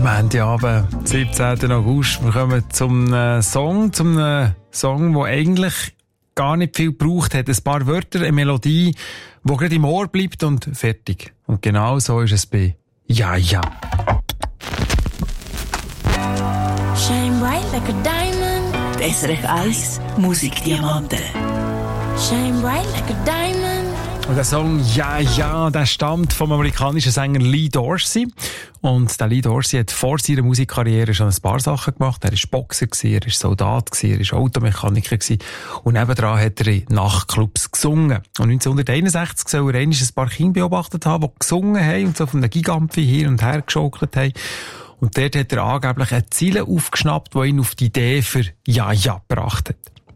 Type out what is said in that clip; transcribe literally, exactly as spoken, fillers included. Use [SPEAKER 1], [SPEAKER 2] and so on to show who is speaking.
[SPEAKER 1] Am Montagabend, siebzehnten August, wir kommen zum äh, Song, zum äh, Song, der eigentlich gar nicht viel gebraucht hat. Ein paar Wörter, eine Melodie, die gerade im Ohr bleibt und fertig. Und genau so ist es bei Ja, ja.
[SPEAKER 2] Shine bright like a diamond.
[SPEAKER 3] S R F eins Musikdiamanten.
[SPEAKER 2] Shine bright like a diamond.
[SPEAKER 1] Und der Song Ja, ja, der stammt vom amerikanischen Sänger Lee Dorsey. Und der Lee Dorsey hat vor seiner Musikkarriere schon ein paar Sachen gemacht. Er war Boxer, er war Soldat, er war Automechaniker. Und nebendran hat er in Nachtclubs gesungen. Und neunzehnhunderteinundsechzig soll er einmal ein paar Kinder beobachtet haben, die gesungen haben und so von einem Gigampfi hin und her geschaukelt haben. Und dort hat er angeblich eine Ziele aufgeschnappt, die ihn auf die Idee für Ja, ja gebracht hat.